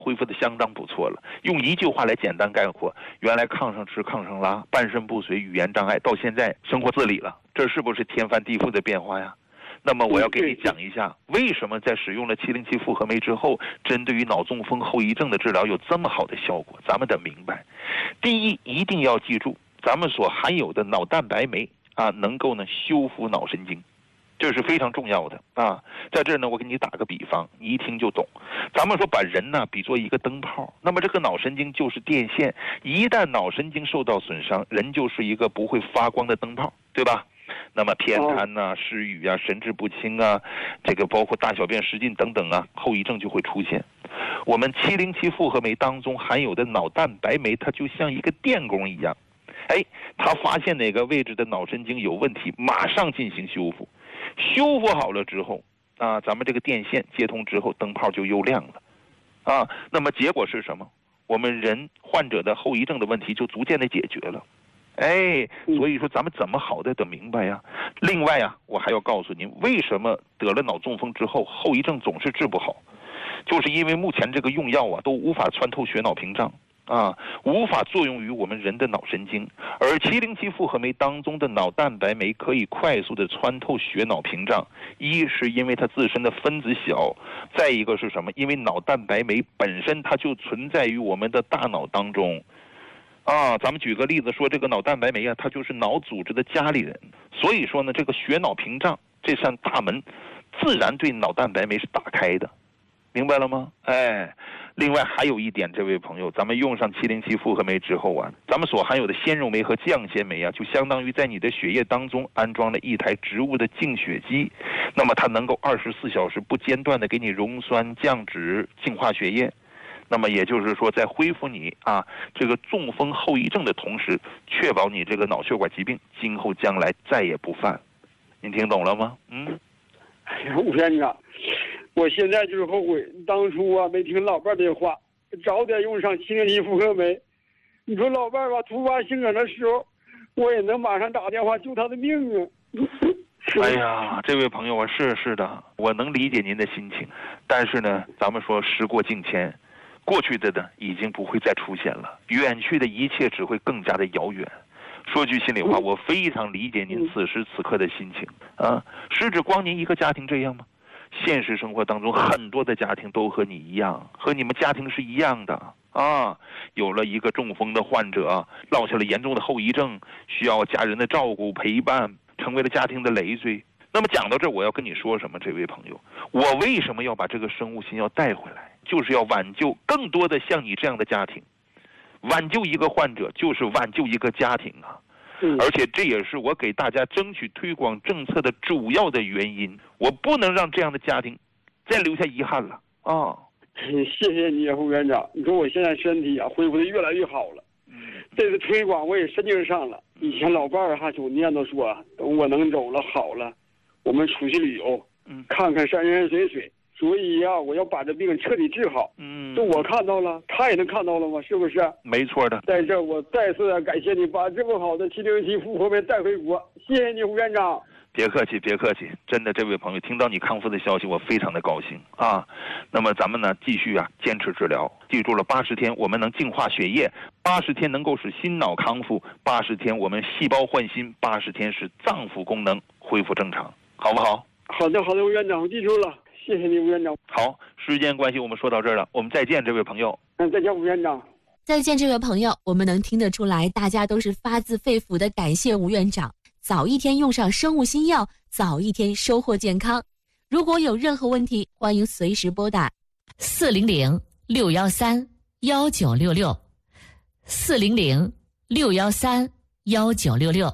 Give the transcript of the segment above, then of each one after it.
恢复的相当不错了。用一句话来简单概括，原来炕上吃炕上拉，半身不遂，语言障碍，到现在生活自理了，这是不是天翻地覆的变化呀？那么我要给你讲一下，为什么在使用了707复合酶之后，针对于脑中风后遗症的治疗有这么好的效果。咱们得明白，第一，一定要记住，咱们所含有的脑蛋白酶能够呢修复脑神经，这是非常重要的啊。在这儿呢，我给你打个比方，你一听就懂。咱们说把人呢比作一个灯泡，那么这个脑神经就是电线，一旦脑神经受到损伤，人就是一个不会发光的灯泡，对吧？那么偏瘫失语神志不清这个包括大小便失禁等等后遗症就会出现。我们707复合酶当中含有的脑蛋白酶，它就像一个电工一样，它发现哪个位置的脑神经有问题，马上进行修复。修复好了之后咱们这个电线接通之后，灯泡就又亮了那么结果是什么？我们人患者的后遗症的问题就逐渐的解决了。所以说咱们怎么好的得明白呀。另外我还要告诉您，为什么得了脑中风之后后遗症总是治不好，就是因为目前这个用药都无法穿透血脑屏障无法作用于我们人的脑神经，而707复合酶当中的脑蛋白酶可以快速的穿透血脑屏障。一是因为它自身的分子小，再一个是什么？因为脑蛋白酶本身它就存在于我们的大脑当中咱们举个例子说，这个脑蛋白酶它就是脑组织的家里人。所以说呢，这个血脑屏障这扇大门自然对脑蛋白酶是打开的，明白了吗？另外还有一点，这位朋友，咱们用上707复合酶之后咱们所含有的鲜肉酶和降纤酶就相当于在你的血液当中安装了一台植物的净血机。那么它能够24小时不间断的给你溶酸降脂，净化血液。那么也就是说，在恢复你这个中风后遗症的同时，确保你这个脑血管疾病今后将来再也不犯。您听懂了吗？ 吴院长，我现在就是后悔当初没听老伴的话，早点用上707复合酶。你说老伴突发性感的时候，我也能马上打电话救他的命这位朋友是的，我能理解您的心情，但是呢，咱们说时过境迁，过去的呢已经不会再出现了，远去的一切只会更加的遥远。说句心里话，我非常理解您此时此刻的心情是指光您一个家庭这样吗？现实生活当中很多的家庭都和你一样，和你们家庭是一样的有了一个中风的患者，落下了严重的后遗症，需要家人的照顾陪伴，成为了家庭的累赘。那么讲到这儿，我要跟你说什么，这位朋友，我为什么要把这个生物新药带回来，就是要挽救更多的像你这样的家庭。挽救一个患者就是挽救一个家庭而且这也是我给大家争取推广政策的主要的原因。我不能让这样的家庭再留下遗憾了谢谢你胡院长，你说我现在身体恢复的越来越好了。这次推广我也神经上了。以前老伴儿总念叨说等我能走了好了，我们出去旅游看看山山水水。所以我要把这病彻底治好。这我看到了，他也能看到了吗？是不是？ 没错的。 在这我再次感谢你把这么好的707复合酶带回国，谢谢你胡院长。 别客气，别客气，真的，这位朋友听到你康复的消息，我非常的高兴那么咱们呢继续坚持治疗，记住了，80天我们能净化血液，80天能够使心脑康复，80天我们细胞换新，80天使脏腑功能恢复正常，好不好？ 好的，好的，吴院长，我记住了。谢谢你，吴院长。 好，时间关系，我们说到这儿了，我们再见，这位朋友。 再见，吴院长。 再见，这位朋友。我们能听得出来，大家都是发自肺腑的感谢吴院长。早一天用上生物新药，早一天收获健康。如果有任何问题，欢迎随时拨打400-613-1966 400-613-1966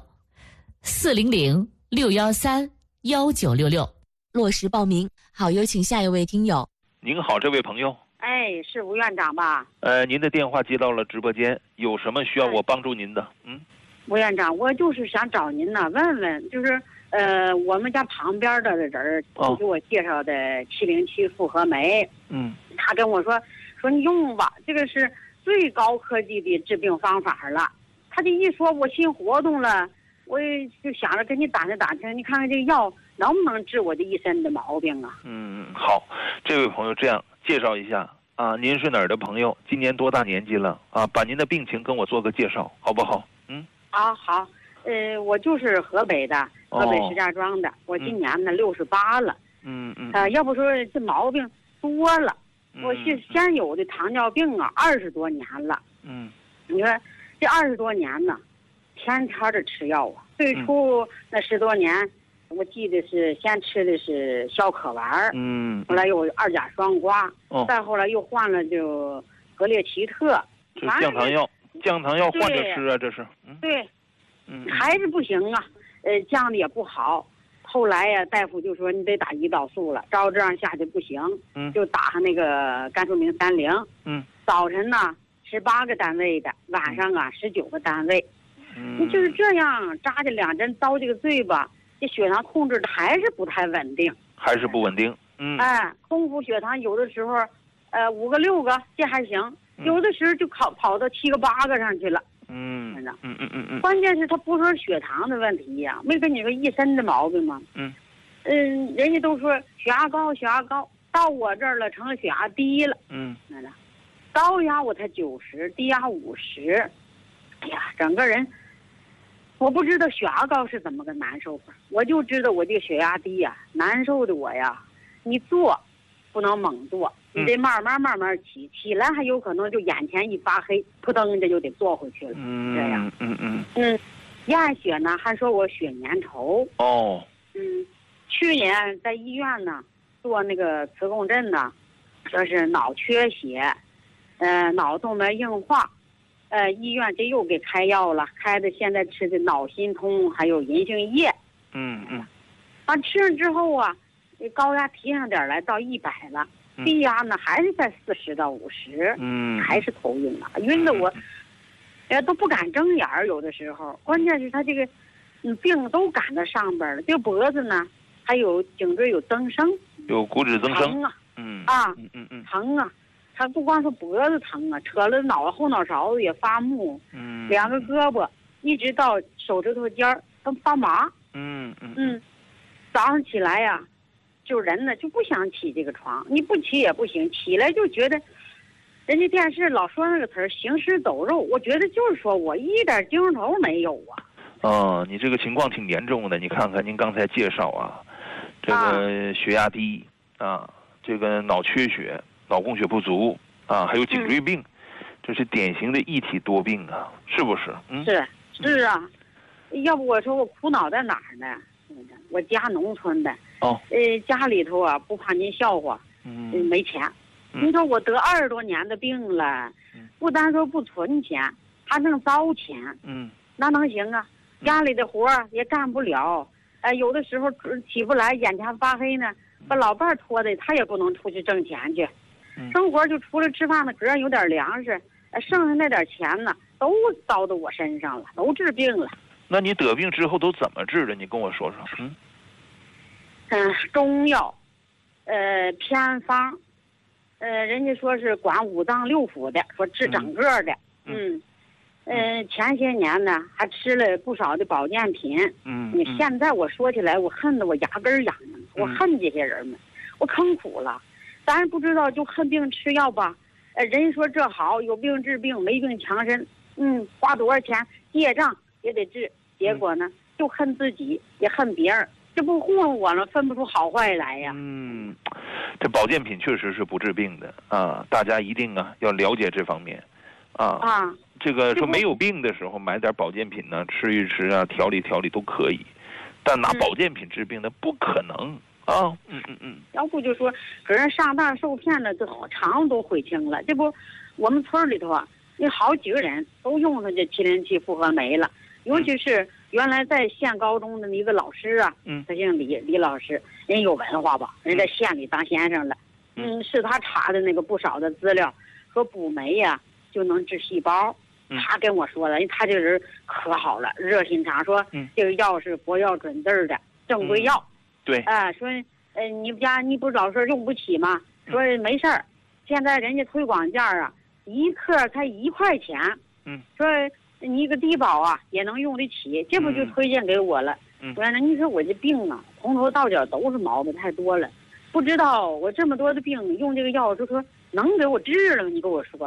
400-613-1966。落实报名。好，有请下一位听友。 您好，这位朋友。 是吴院长吧？ 您的电话接到了直播间，有什么需要我帮助您的？ 吴院长，我就是想找您呢，问问，就是我们家旁边的人给我介绍的707复合酶。他跟我说你用吧，这个是最高科技的治病方法了。他这一说，我心活动了，我就想着跟你打听打听，你看看这个药能不能治我这一身的毛病啊？ 好，这位朋友，这样介绍一下， 啊，您是哪儿的朋友？今年多大年纪了？啊，把您的病情跟我做个介绍，好不好？ 好，我就是河北的，河北石家庄的，我今年呢68了。要不说这毛病多了，我是先有的糖尿病啊，20多年了。你说这20多年呢，天天的吃药啊。最初那10多年，我记得是先吃的是消渴丸，后来又2甲双胍，再后来又换了就格列齐特， 这降糖药，降糖药换着吃啊，这是。 对，还是不行啊，降的也不好。后来呀，大夫就说你得打胰岛素了，照这样下去不行，就打上那个甘肃明30，早晨呢18个单位的，晚上啊19个单位，你就是这样扎着2针刀这个罪吧，这血糖控制的还是不太稳定， 还是不稳定。 空腹血糖有的时候，5个6个这还行，有的时候就跑到7个8个上去了。关键是他不说血糖的问题呀，没跟你说一身的毛病吗？人家都说血压高，到我这儿了成了血压低了。高压我才90，低压50，哎呀，整个人，我不知道血压高是怎么个难受法，我就知道我这个血压低呀，难受的我呀，你坐不能猛坐，你得慢慢起来还有可能就眼前一发黑，扑腾这就得坐回去了。这样。验血呢还说我血粘稠。去年在医院呢做那个磁共振呢，说是脑缺血，脑动脉硬化，医院这又给开药了，开的现在吃的脑心通还有银杏叶。吃上之后啊，高压提上点来到100了，低压呢还是在40到50，还是头晕啊，晕的我，都不敢睁眼儿，有的时候。关键是他这个，病都赶到上边了，这个脖子呢，还有颈椎有增生， 有骨质增生， 疼啊，他不光是脖子疼啊，扯了后脑勺子也发木，2个胳膊一直到手指头尖儿都发麻，早上起来呀，就人呢就不想起这个床，你不起也不行，起来就觉得，人家电视老说那个词儿行尸走肉，我觉得就是说我一点精神头没有啊。 你这个情况挺严重的，你看看您刚才介绍啊，这个血压低啊，这个脑缺血、脑供血不足啊，还有颈椎病，这是典型的一体多病啊，是不是？ 是啊，要不我说我苦恼在哪儿呢？我家农村的，家里头啊不怕您笑话，没钱。您说我得20多年的病了，不单说不存钱，还能糟钱，那能行啊？家里的活儿也干不了，有的时候起不来，眼前发黑呢，把老伴儿拖的，他也不能出去挣钱去，生活就除了吃饭的格有点粮食，剩下那点钱呢，都糟到我身上了，都治病了。 那你得病之后都怎么治的？你跟我说说。 中药，偏方，人家说是管5脏6腑的，说治整个的，前些年呢还吃了不少的保健品，你现在我说起来，我恨得我牙根痒痒，我恨这些人们，我坑苦了，咱不知道就恨病吃药吧，人说这好，有病治病，没病强身，花多少钱借账也得治，结果呢就恨自己也恨别人，这不糊弄我了，分不出好坏来呀。 这保健品确实是不治病的啊，大家一定要了解这方面啊。这个说没有病的时候买点保健品呢，吃一吃啊，调理调理都可以，但拿保健品治病那不可能啊。 要不就说给人上当受骗的，这肠都悔青了。这不，我们村里头啊，那好几个人都用上这707复合酶了，尤其是原来在县高中的一个老师啊，他姓李老师，人有文化吧，人在县里当先生了。是他查的那个不少的资料，说补酶呀就能治细胞。他跟我说的，因为他这个人可好了，热心肠，说这个药是国药准字的正规药。 对。 说你们家你不是老说用不起吗？说没事儿，现在人家推广价啊，1克才1块钱。说你一个低保啊也能用得起，这不就推荐给我了。说你说我这病啊，从头到脚都是毛病太多了，不知道我这么多的病用这个药，就说能给我治了吗？你跟我说。